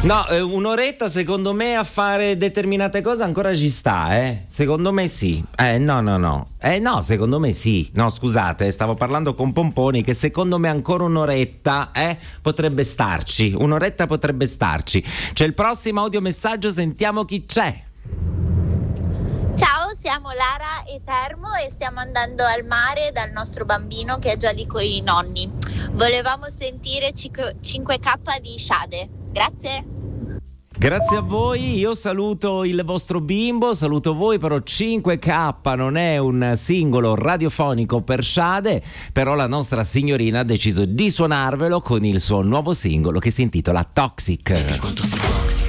No, un'oretta secondo me a fare determinate cose ancora ci sta, secondo me sì. No, secondo me sì. No, scusate, stavo parlando con Pomponi che secondo me ancora un'oretta potrebbe starci. Un'oretta potrebbe starci. C'è il prossimo audiomessaggio, sentiamo chi c'è. Ciao, siamo Lara e Termo e stiamo andando al mare dal nostro bambino che è già lì con i nonni. Volevamo sentire 5K di Sade. Grazie. Grazie a voi, io saluto il vostro bimbo, saluto voi, però 5K non è un singolo radiofonico per Sade, però la nostra signorina ha deciso di suonarvelo con il suo nuovo singolo che si intitola Toxic.